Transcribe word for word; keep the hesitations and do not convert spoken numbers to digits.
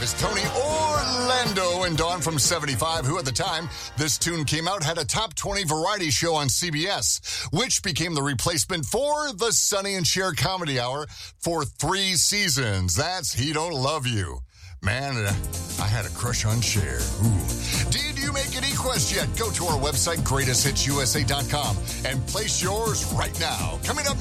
is Tony Orlando, and Dawn from seventy-five, who at the time this tune came out had a top twenty variety show on C B S, which became the replacement for the Sonny and Cher Comedy Hour for three seasons. That's He Don't Love You. Man, uh, I had a crush on Cher. Ooh. Did you make any quest yet? Go to our website, greatest hits u s a dot com, and place yours right now. Coming up